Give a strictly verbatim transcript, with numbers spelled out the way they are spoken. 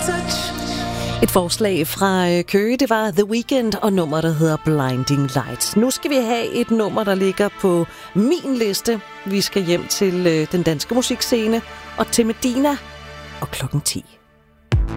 Et forslag fra Køge, det var The Weeknd og nummer, der hedder Blinding Lights. Nu skal vi have et nummer, der ligger på min liste. Vi skal hjem til den danske musikscene og til Medina og klokken ti.